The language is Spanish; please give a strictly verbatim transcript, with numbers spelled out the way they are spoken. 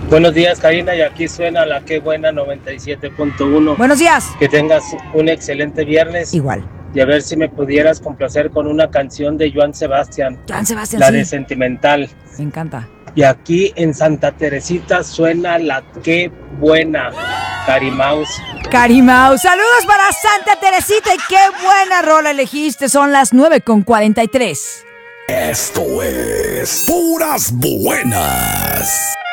Buenos días, Karina, y aquí suena la Qué Buena noventa y siete punto uno. Buenos días. Que tengas un excelente viernes. Igual. Y a ver si me pudieras complacer con una canción de Joan Sebastián. Joan Sebastián, La sí. de Sentimental. Me encanta. Y aquí en Santa Teresita suena la Qué Buena, Carimaus. Carimau, saludos para Santa Teresita y qué buena rola elegiste. Son las nueve con cuarenta y tres. Esto es Puras Buenas.